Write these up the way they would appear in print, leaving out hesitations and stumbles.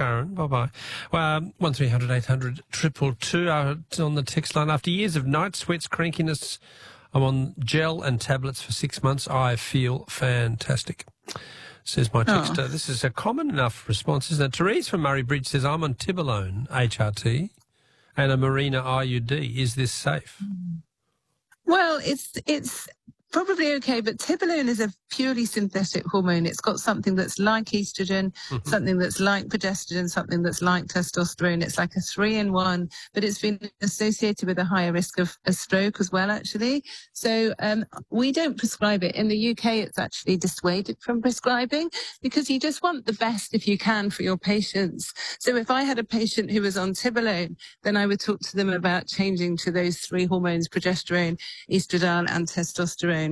Karen. Bye-bye. Well, 1300 800 222 on the text line. After years of night sweats, crankiness, I'm on gel and tablets for 6 months. I feel fantastic, says my texter. This is a common enough response, isn't it? Therese from Murray Bridge says, I'm on Tibolone, HRT, and a Mirena IUD. Is this safe? Well, it's probably okay, but Tibolone is a purely synthetic hormone. It's got something that's like estrogen, something that's like progesterone, something that's like testosterone. It's like a 3-in-1, but it's been associated with a higher risk of a stroke as well, actually. So we don't prescribe it. In the UK, it's actually dissuaded from prescribing because you just want the best if you can for your patients. So if I had a patient who was on Tibolone, then I would talk to them about changing to those 3 hormones, progesterone, estradiol and testosterone.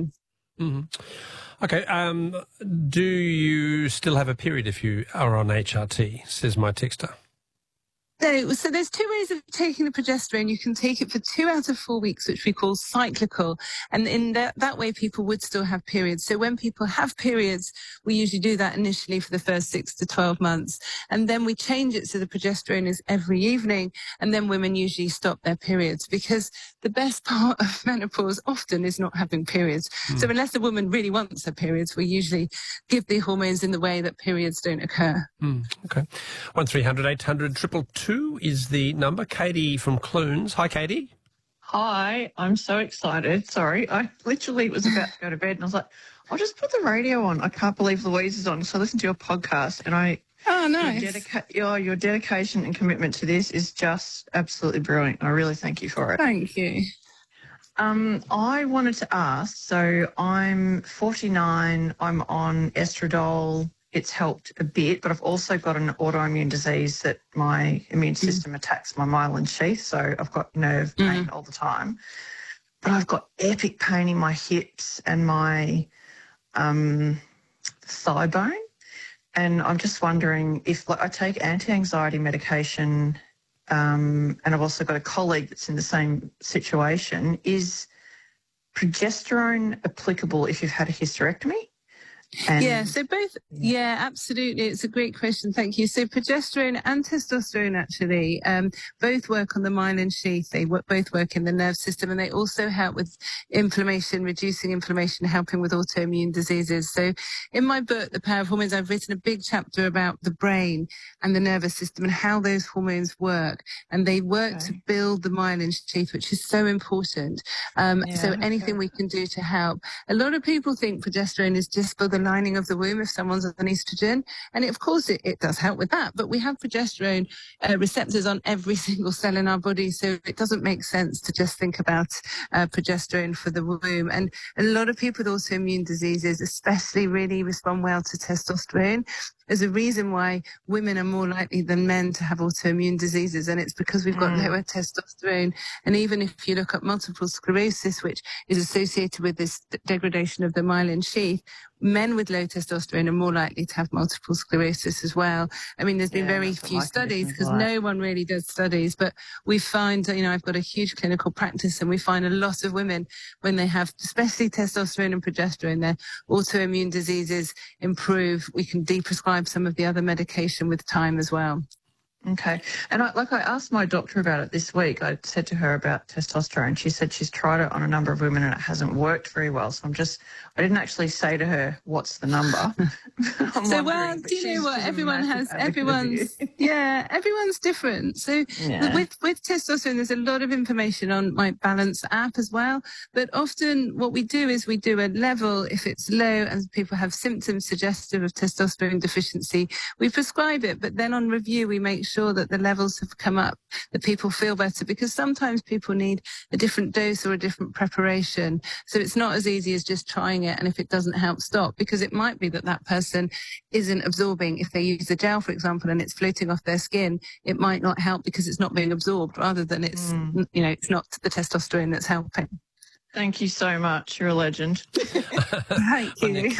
Okay. Do you still have a period if you are on HRT, says my texter? No, so there's 2 ways of taking the progesterone. You can take it for 2 out of 4 weeks, which we call cyclical. And in that way, people would still have periods. So when people have periods, we usually do that initially for the first 6 to 12 months. And then we change it so the progesterone is every evening. And then women usually stop their periods because the best part of menopause often is not having periods. So unless a woman really wants her periods, we usually give the hormones in the way that periods don't occur. Okay. 1300 800 222 is the number. Katie from Clunes. Hi, Katie. Hi, I'm so excited. Sorry, I literally was about to go to bed and I was like, I'll just put the radio on. I can't believe Louise is on. So I listened to your podcast and Oh, nice. Your dedication and commitment to this is just absolutely brilliant. I really thank you for it. Thank you. I wanted to ask, so I'm 49, I'm on estradiol. It's helped a bit, but I've also got an autoimmune disease that my immune system attacks my myelin sheath, so I've got nerve pain all the time. But I've got epic pain in my hips and my thigh bone, and I'm just wondering if I take anti-anxiety medication, and I've also got a colleague that's in the same situation. Is progesterone applicable if you've had a hysterectomy? So both, absolutely. It's a great question. Thank you. So progesterone and testosterone actually both work on the myelin sheath. They both work in the nerve system, and they also help with inflammation, reducing inflammation, helping with autoimmune diseases. So in my book, The Power of Hormones, I've written a big chapter about the brain and the nervous system and how those hormones work. And they work to build the myelin sheath, which is so important. So anything we can do to help. A lot of people think progesterone is just for the lining of the womb if someone's on estrogen, and of course it does help with that, but we have progesterone receptors on every single cell in our body, so it doesn't make sense to just think about progesterone for the womb. And a lot of people with autoimmune diseases especially really respond well to testosterone. There's a reason why women are more likely than men to have autoimmune diseases, and it's because we've got lower testosterone. And even if you look at multiple sclerosis, which is associated with this degradation of the myelin sheath, men with low testosterone are more likely to have multiple sclerosis as well. I mean, there's been very few studies because no one really does studies, but we find, I've got a huge clinical practice, and we find a lot of women when they have, especially testosterone and progesterone, their autoimmune diseases improve. We can deprescribe some of the other medication with time as well. Okay. And I asked my doctor about it this week. I said to her about testosterone. She said she's tried it on a number of women and it hasn't worked very well. So I didn't actually say to her, what's the number? Do you know what? Everyone's different. So with testosterone, there's a lot of information on my Balance app as well. But often what we do is we do a level. If it's low and people have symptoms suggestive of testosterone deficiency, we prescribe it. But then on review, we make sure that the levels have come up, that people feel better, because sometimes people need a different dose or a different preparation. So it's not as easy as just trying it, and if it doesn't help, stop, because it might be that person isn't absorbing. If they use the gel, for example, and it's floating off their skin, it might not help because it's not being absorbed, rather than it's not the testosterone that's helping. Thank you so much. You're a legend. Thank you.